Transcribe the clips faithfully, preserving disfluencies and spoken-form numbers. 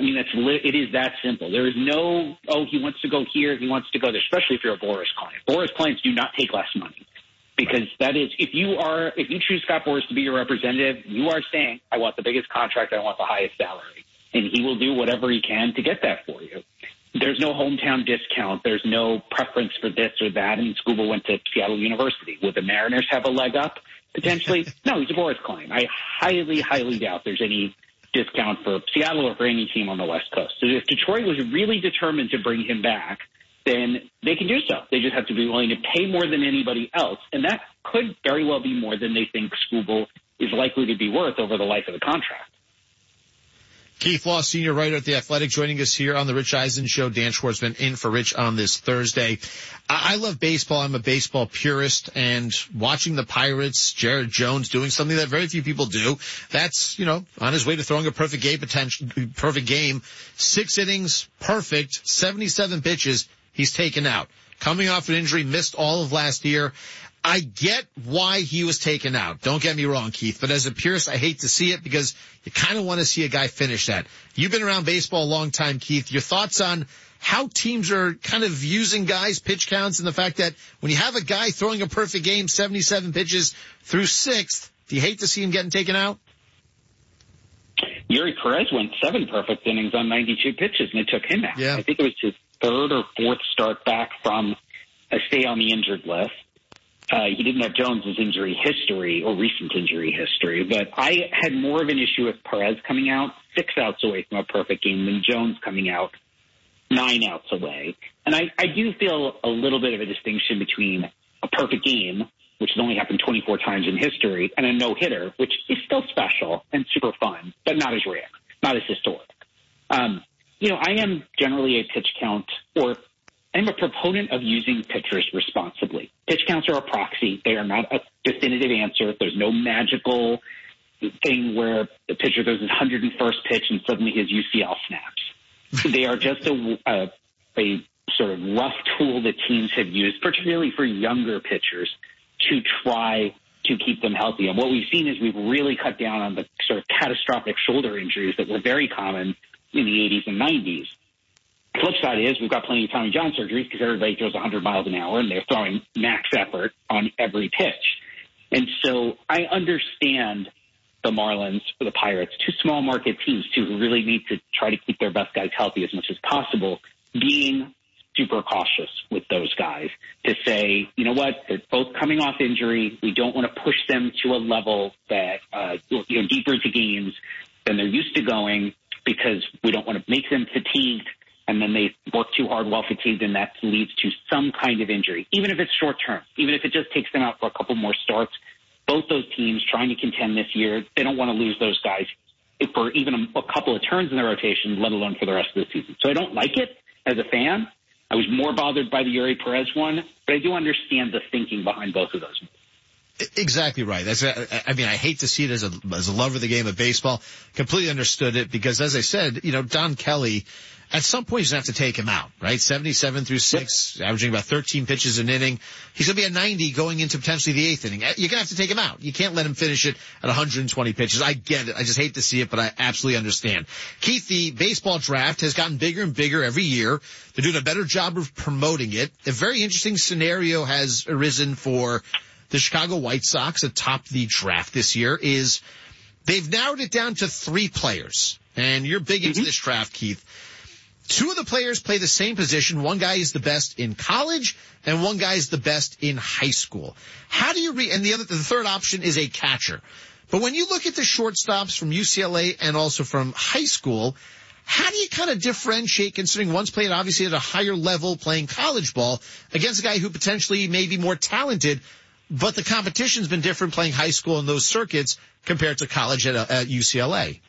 I mean, that's li- it is that simple. There is no, oh, he wants to go here, he wants to go there, especially if you're a Boras client. Boras clients do not take less money because that is, if you are, if you choose Scott Boras to be your representative, you are saying, I want the biggest contract, I want the highest salary. And he will do whatever he can to get that for you. There's no hometown discount. There's no preference for this or that. And Scooba went to Seattle University. Would the Mariners have a leg up? Potentially. No, he's a Boras client. I highly, highly doubt there's any discount for Seattle or for any team on the West Coast. So if Detroit was really determined to bring him back, then they can do so. They just have to be willing to pay more than anybody else. And that could very well be more than they think Scooba is likely to be worth over the life of the contract. Keith Law, senior writer at The Athletic, joining us here on the Rich Eisen Show. Dan Schwartzman in for Rich on this Thursday. I love baseball. I'm a baseball purist, and watching the Pirates, Jared Jones doing something that very few people do. That's, you know, on his way to throwing a perfect game, potential, perfect game. Six innings, perfect, seventy-seven pitches. He's taken out. Coming off an injury, missed all of last year. I get why he was taken out. Don't get me wrong, Keith, but as a purist, I hate to see it because you kind of want to see a guy finish that. You've been around baseball a long time, Keith. Your thoughts on how teams are kind of using guys' pitch counts and the fact that when you have a guy throwing a perfect game, seventy-seven pitches through sixth, do you hate to see him getting taken out? Yuri Perez went seven perfect innings on ninety-two pitches, and it took him out. Yeah. I think it was his third or fourth start back from a stay on the injured list. Uh, he didn't have Jones's injury history or recent injury history, but I had more of an issue with Perez coming out six outs away from a perfect game than Jones coming out nine outs away. And I, I do feel a little bit of a distinction between a perfect game, which has only happened twenty-four times in history, and a no-hitter, which is still special and super fun, but not as rare, not as historic. Um, you know, I am generally a pitch count or I'm a proponent of using pitchers responsibly. Pitch counts are a proxy. They are not a definitive answer. There's no magical thing where the pitcher goes his one hundred first pitch and suddenly his U C L snaps. They are just a, a, a sort of rough tool that teams have used, particularly for younger pitchers, to try to keep them healthy. And what we've seen is we've really cut down on the sort of catastrophic shoulder injuries that were very common in the eighties and nineties. The flip side is we've got plenty of Tommy John surgeries because everybody throws one hundred miles an hour and they're throwing max effort on every pitch. And so I understand the Marlins or the Pirates, two small market teams too, who really need to try to keep their best guys healthy as much as possible, being super cautious with those guys to say, you know what, they're both coming off injury. We don't want to push them to a level that, uh, you know, deeper into games than they're used to going because we don't want to make them fatigued. And then they work too hard while fatigued, and that leads to some kind of injury, even if it's short term, even if it just takes them out for a couple more starts. Both those teams trying to contend this year, they don't want to lose those guys for even a, a couple of turns in the rotation, let alone for the rest of the season. So I don't like it as a fan. I was more bothered by the Yuri Perez one, but I do understand the thinking behind both of those. Exactly right. That's, I mean, I hate to see it as a, as a lover of the game of baseball. Completely understood it because, as I said, you know, Don Kelly, at some point, he's going to have to take him out, right? seventy-seven through six, yep. Averaging about thirteen pitches an inning. He's going to be at ninety going into potentially the eighth inning. You're going to have to take him out. You can't let him finish it at one hundred twenty pitches. I get it. I just hate to see it, but I absolutely understand. Keith, the baseball draft has gotten bigger and bigger every year. They're doing a better job of promoting it. A very interesting scenario has arisen for the Chicago White Sox atop the draft this year is they've narrowed it down to three players. And you're big into mm-hmm. this draft, Keith. Two of the players play the same position. One guy is the best in college, and one guy is the best in high school. How do you re- and the other, the third option is a catcher. But when you look at the shortstops from U C L A and also from high school, how do you kind of differentiate, considering one's played obviously at a higher level playing college ball against a guy who potentially may be more talented, but the competition's been different playing high school in those circuits compared to college at, uh, at U C L A?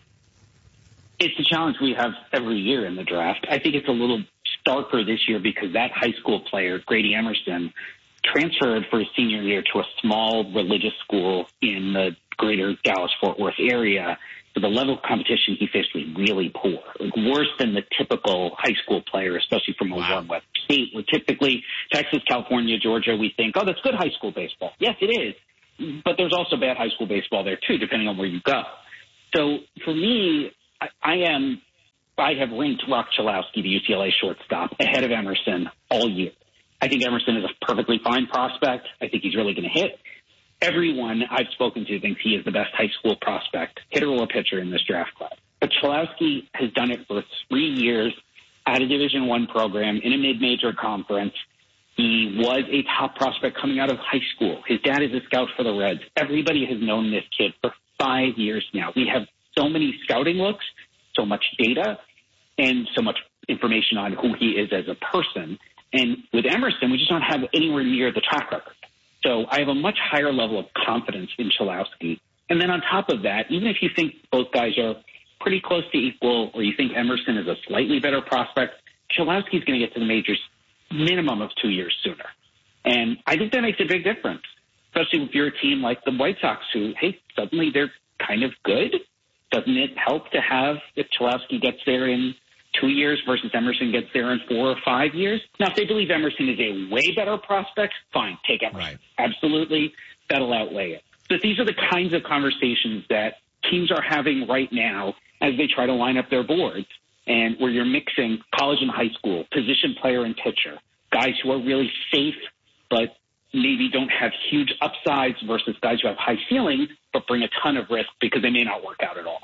It's a challenge we have every year in the draft. I think it's a little starker this year because that high school player, Grady Emerson, transferred for his senior year to a small religious school in the greater Dallas-Fort Worth area. So the level of competition he faced was really poor, like worse than the typical high school player, especially from a wow. warm West State, where typically Texas, California, Georgia, we think, oh, that's good high school baseball. Yes, it is. But there's also bad high school baseball there, too, depending on where you go. So for me, I am I have ranked Rock Chalowski, the U C L A shortstop, ahead of Emerson all year. I think Emerson is a perfectly fine prospect. I think he's really going to hit. Everyone I've spoken to thinks he is the best high school prospect, hitter or pitcher in this draft class. But Chalowski has done it for three years at a Division One program in a mid-major conference. He was a top prospect coming out of high school. His dad is a scout for the Reds. Everybody has known this kid for five years now. We have so many scouting looks, so much data, and so much information on who he is as a person. And with Emerson, we just don't have anywhere near the track record. So I have a much higher level of confidence in Chalowski. And then on top of that, even if you think both guys are pretty close to equal, or you think Emerson is a slightly better prospect, Chalowski's going to get to the majors minimum of two years sooner. And I think that makes a big difference, especially if you're a team like the White Sox who, hey, suddenly they're kind of good. Doesn't it help to have if Chalowski gets there in two years versus Emerson gets there in four or five years? Now, if they believe Emerson is a way better prospect, fine, take Emerson. Right. Absolutely, that'll outweigh it. But these are the kinds of conversations that teams are having right now as they try to line up their boards, and where you're mixing college and high school, position player and pitcher, guys who are really safe but maybe don't have huge upsides versus guys who have high ceilings but bring a ton of risk because they may not work out at all.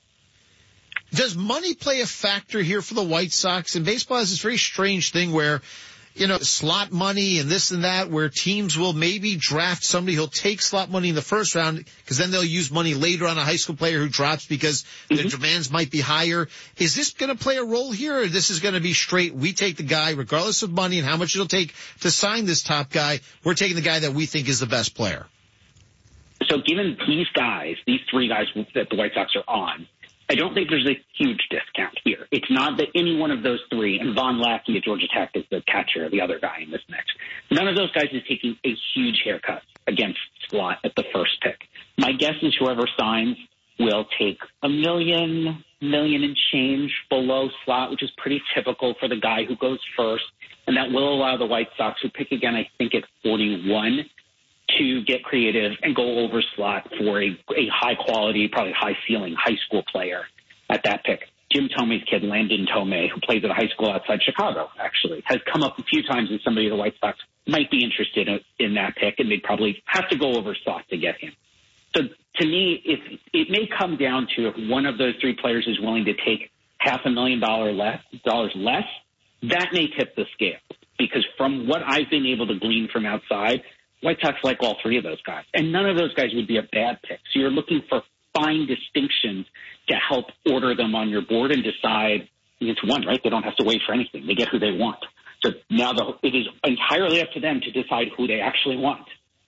Does money play a factor here for the White Sox? And baseball has this very strange thing where, you know, slot money and this and that, where teams will maybe draft somebody who'll take slot money in the first round because then they'll use money later on a high school player who drops because mm-hmm. the demands might be higher. Is this going to play a role here, or this is going to be straight, we take the guy regardless of money and how much it'll take to sign this top guy, we're taking the guy that we think is the best player? So given these guys, these three guys that the White Sox are on, I don't think there's a huge discount here. It's not that any one of those three, and Von Lackey at Georgia Tech is the catcher, the other guy in this mix, none of those guys is taking a huge haircut against slot at the first pick. My guess is whoever signs will take a million, million and change below slot, which is pretty typical for the guy who goes first, and that will allow the White Sox, who pick again, I think, at forty-one, to get creative and go over slot for a, a high-quality, probably high-ceiling high school player at that pick. Jim Tomey's kid, Landon Tomei, who plays at a high school outside Chicago, actually, has come up a few times as somebody the White Sox might be interested in, in that pick, and they'd probably have to go over slot to get him. So to me, if, it may come down to if one of those three players is willing to take half a million dollar less, dollars less, that may tip the scale. Because from what I've been able to glean from outside, White Sox like all three of those guys, and none of those guys would be a bad pick. So you're looking for fine distinctions to help order them on your board and decide it's one, right? They don't have to wait for anything. They get who they want. So now the, it is entirely up to them to decide who they actually want.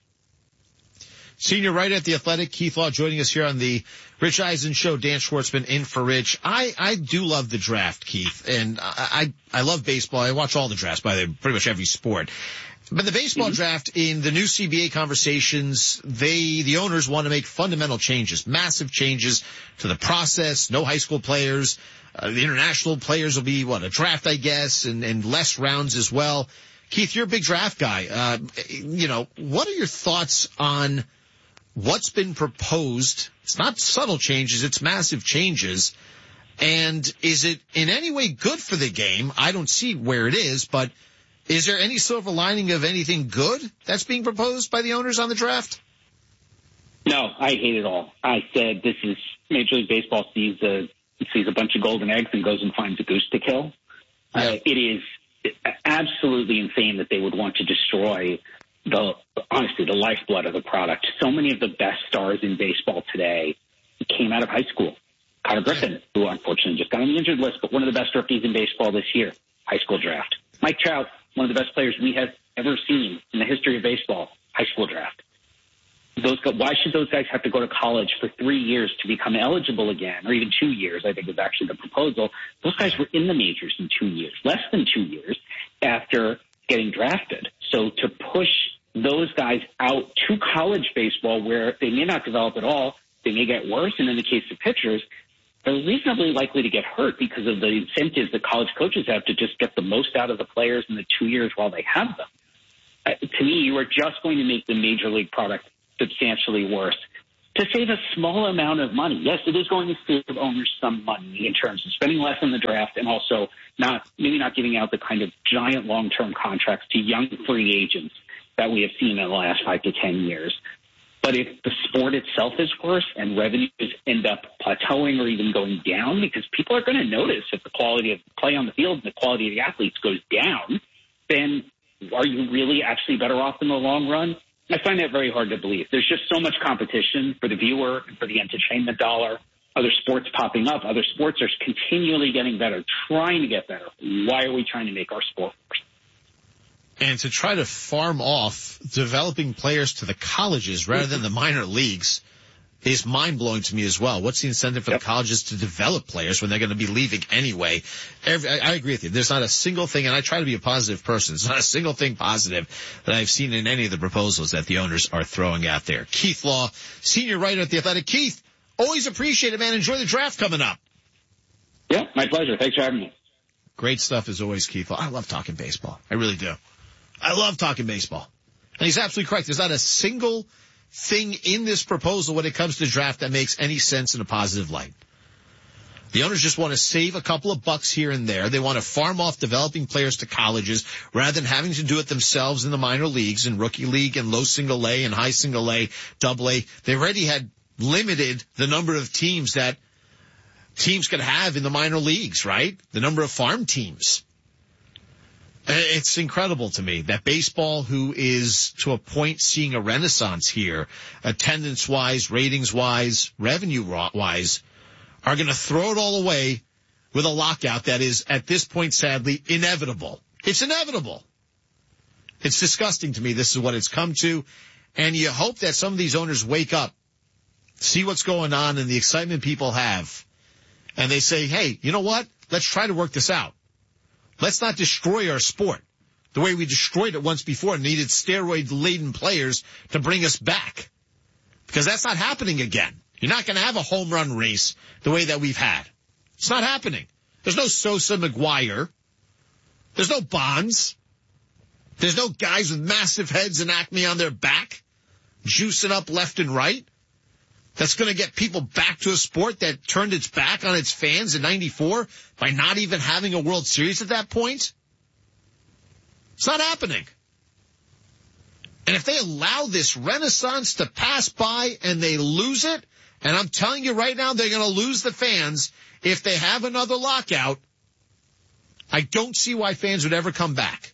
Senior writer at The Athletic, Keith Law, joining us here on the Rich Eisen Show. Dan Schwartzman in for Rich. I, I do love the draft, Keith, and I, I, I love baseball. I watch all the drafts, by the pretty much every sport. But the baseball mm-hmm. draft, in the new C B A conversations, they, the owners want to make fundamental changes, massive changes to the process, no high school players. Uh, the international players will be, what, a draft, I guess, and, and less rounds as well. Keith, you're a big draft guy. Uh, you know, what are your thoughts on what's been proposed? It's not subtle changes, it's massive changes. And is it in any way good for the game? I don't see where it is, but is there any silver lining of anything good that's being proposed by the owners on the draft? No, I hate it all. I said this is Major League Baseball sees a sees a bunch of golden eggs and goes and finds a goose to kill. Yeah. Uh, it is absolutely insane that they would want to destroy the honestly the lifeblood of the product. So many of the best stars in baseball today came out of high school. Carter Griffin, who unfortunately just got on the injured list, but one of the best rookies in baseball this year, high school draft. Mike Trout, one of the best players we have ever seen in the history of baseball, high school draft. Those why should those guys have to go to college for three years to become eligible again, or even two years, I think was actually the proposal. Those guys were in the majors in two years, less than two years after getting drafted. So to push those guys out to college baseball where they may not develop at all, they may get worse, and in the case of pitchers, they're reasonably likely to get hurt because of the incentives that college coaches have to just get the most out of the players in the two years while they have them. Uh, to me, you are just going to make the major league product substantially worse. to save a small amount of money. Yes, it is going to save owners some money in terms of spending less in the draft and also not maybe not giving out the kind of giant long-term contracts to young free agents that we have seen in the last five to ten years. But if the sport itself is worse and revenues end up plateauing or even going down, because people are going to notice if the quality of play on the field and the quality of the athletes goes down, then are you really actually better off in the long run? I find that very hard to believe. There's just so much competition for the viewer and for the entertainment dollar. Other sports popping up. Other sports are continually getting better, trying to get better. Why are we trying to make our sport worse? And to try to farm off developing players to the colleges rather than the minor leagues is mind-blowing to me as well. What's the incentive for yep. the colleges to develop players when they're going to be leaving anyway? Every, I, I agree with you. There's not a single thing, and I try to be a positive person. There's not a single thing positive that I've seen in any of the proposals that the owners are throwing out there. Keith Law, senior writer at The Athletic. Keith, always appreciate it, man. Enjoy the draft coming up. Yeah, my pleasure. Thanks for having me. Great stuff as always, Keith Law. I love talking baseball. I really do. I love talking baseball. And he's absolutely correct. There's not a single thing in this proposal when it comes to draft that makes any sense in a positive light. The owners just want to save a couple of bucks here and there. They want to farm off developing players to colleges rather than having to do it themselves in the minor leagues, in rookie league and low single A and high single A, double A. They already had limited the number of teams that teams could have in the minor leagues, right? The number of farm teams. It's incredible to me that baseball, who is to a point seeing a renaissance here, attendance-wise, ratings-wise, revenue-wise, are going to throw it all away with a lockout that is, at this point, sadly, inevitable. It's inevitable. It's disgusting to me. This is what it's come to. And you hope that some of these owners wake up, see what's going on and the excitement people have, and they say, hey, you know what? Let's try to work this out. Let's not destroy our sport the way we destroyed it once before and needed steroid-laden players to bring us back. Because that's not happening again. You're not going to have a home run race the way that we've had. It's not happening. There's no Sosa McGuire. There's no Bonds. There's no guys with massive heads and acne on their back, juicing up left and right. That's going to get people back to a sport that turned its back on its fans in ninety-four by not even having a World Series at that point? It's not happening. And if they allow this renaissance to pass by and they lose it, and I'm telling you right now, they're going to lose the fans if they have another lockout, I don't see why fans would ever come back.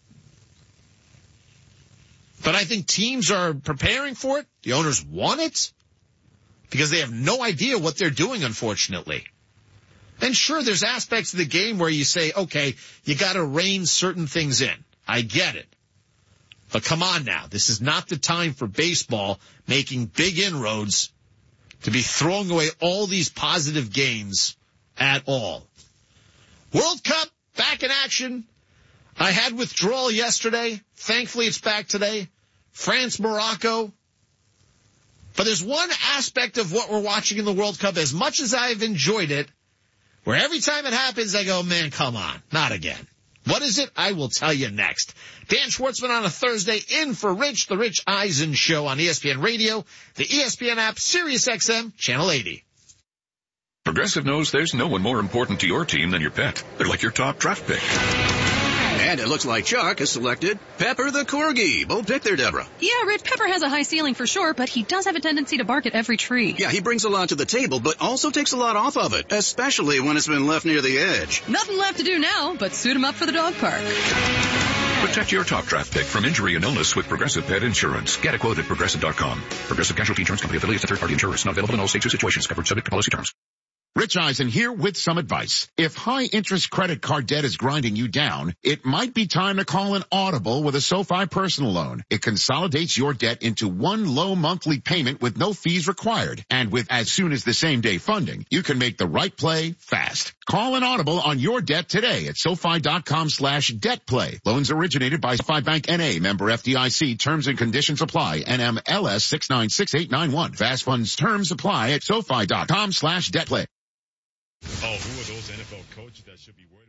But I think teams are preparing for it. The owners want it. Because they have no idea what they're doing, unfortunately. And sure, there's aspects of the game where you say, okay, you got to rein certain things in. I get it. But come on now. This is not the time for baseball making big inroads to be throwing away all these positive gains at all. World Cup, back in action. I had withdrawal yesterday. Thankfully, it's back today. France, Morocco. But there's one aspect of what we're watching in the World Cup, as much as I've enjoyed it, where every time it happens, I go, man, come on, not again. What is it? I will tell you next. Dan Schwartzman on a Thursday, in for Rich, the Rich Eisen Show on E S P N Radio, the E S P N app, Sirius X M, Channel eighty. Progressive knows there's no one more important to your team than your pet. They're like your top draft pick. And it looks like Chuck has selected Pepper the Corgi. Bold pick there, Deborah. Yeah, Rich, Pepper has a high ceiling for sure, but he does have a tendency to bark at every tree. Yeah, he brings a lot to the table, but also takes a lot off of it, especially when it's been left near the edge. Nothing left to do now but suit him up for the dog park. Protect your top draft pick from injury and illness with Progressive Pet Insurance. Get a quote at Progressive dot com. Progressive Casualty Insurance Company affiliates of third-party insurers. Not available in all states or situations. Covered subject to policy terms. Rich Eisen here with some advice. If high-interest credit card debt is grinding you down, it might be time to call an Audible with a SoFi personal loan. It consolidates your debt into one low monthly payment with no fees required. And with as soon as the same day funding, you can make the right play fast. Call an Audible on your debt today at SoFi dot com slash debt play. Loans originated by SoFi Bank N A, member F D I C. Terms and conditions apply. N M L S six nine six eight nine one. Fast funds terms apply at SoFi dot com slash debt play. Oh, who are those N F L coaches that should be working?